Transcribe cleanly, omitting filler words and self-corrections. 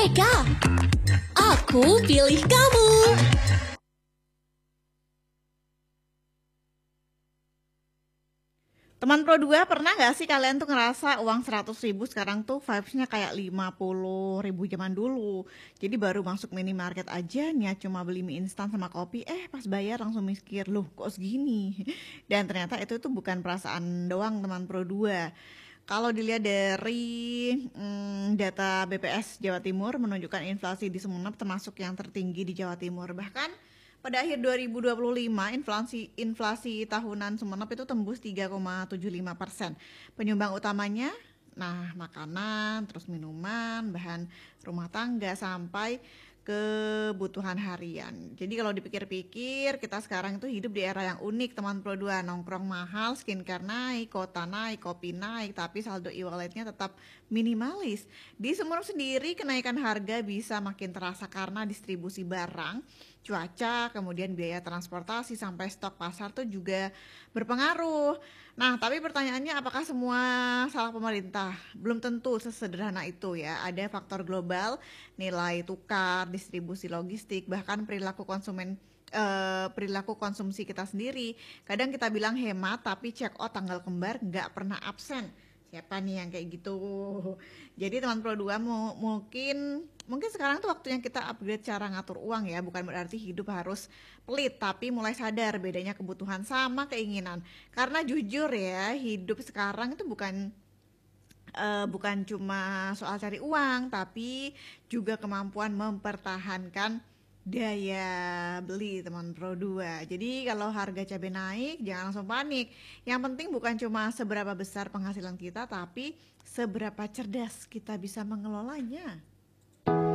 Mereka, aku pilih kamu. Teman Pro 2, pernah nggak sih kalian tuh ngerasa uang 100.000 sekarang tuh vibes-nya kayak 50.000 zaman dulu. Jadi baru masuk minimarket aja niat cuma beli mie instan sama kopi, pas bayar langsung mikir, loh kok segini? Dan ternyata itu tuh bukan perasaan doang teman Pro 2. Kalau dilihat dari data BPS Jawa Timur menunjukkan inflasi di Sumeneb termasuk yang tertinggi di Jawa Timur. Bahkan pada akhir 2025, inflasi tahunan Sumeneb itu tembus 3,75%. Penyumbang utamanya, nah makanan, terus minuman, bahan rumah tangga, sampai kebutuhan harian. Jadi kalau dipikir-pikir, kita sekarang itu hidup di era yang unik, teman Pro 2. Nongkrong mahal, skincare naik, kota naik, kopi naik, tapi saldo e-walletnya tetap minimalis. Di Sumeneb sendiri, kenaikan harga bisa makin terasa karena distribusi barang, cuaca, kemudian biaya transportasi sampai stok pasar tuh juga berpengaruh. Nah, tapi pertanyaannya apakah semua salah pemerintah? Belum tentu sesederhana itu ya. Ada faktor global, nilai tukar, distribusi logistik, bahkan perilaku konsumsi kita sendiri. Kadang kita bilang hemat, tapi check out tanggal kembar nggak pernah absen. Siapa nih yang kayak gitu? Jadi teman Pro 2, mungkin sekarang tuh waktunya kita upgrade cara ngatur uang ya. Bukan berarti hidup harus pelit, tapi mulai sadar bedanya kebutuhan sama keinginan. Karena jujur ya, hidup sekarang itu bukan cuma soal cari uang, tapi juga kemampuan mempertahankan daya beli, teman Pro 2. Jadi kalau harga cabai naik jangan langsung panik. Yang penting bukan cuma seberapa besar penghasilan kita, tapi seberapa cerdas kita bisa mengelolanya.